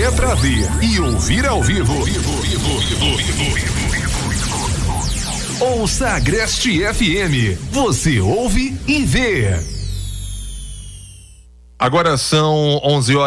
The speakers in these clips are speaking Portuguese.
é pra ver e ouvir ao vivo. Ouça Agreste FM. Você ouve e vê. Agora são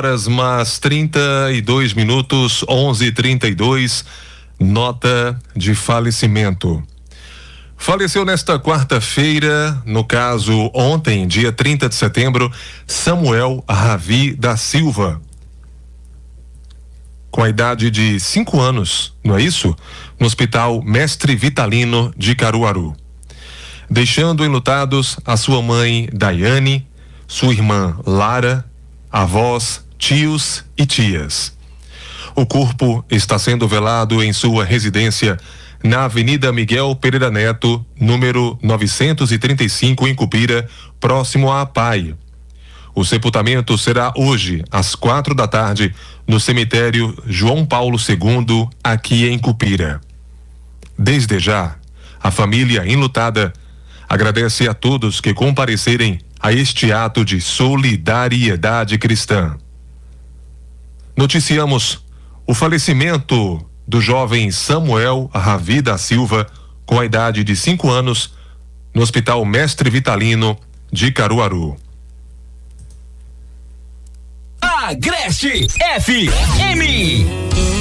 11h32, 11h32. Nota de falecimento. Faleceu nesta quarta-feira, no caso ontem, dia 30 de setembro, Samuel Ravi da Silva, com a idade de 5 anos, não é isso? No Hospital Mestre Vitalino de Caruaru. Deixando enlutados a sua mãe Daiane, sua irmã Lara, avós, tios e tias. O corpo está sendo velado em sua residência na Avenida Miguel Pereira Neto, número 935, em Cupira, próximo à APAI. O sepultamento será hoje, às 4 da tarde, no cemitério João Paulo II, aqui em Cupira. Desde já, a família enlutada agradece a todos que comparecerem a este ato de solidariedade cristã. Noticiamos o falecimento do jovem Samuel Ravi da Silva, com a idade de 5 anos, no Hospital Mestre Vitalino de Caruaru. Agreste FM.